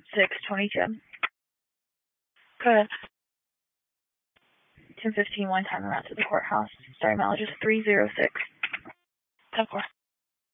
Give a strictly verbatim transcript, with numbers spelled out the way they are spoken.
six twenty-two. Good. ten fifteen, one time around to the courthouse. Sorry, mileage is three zero six. ten four.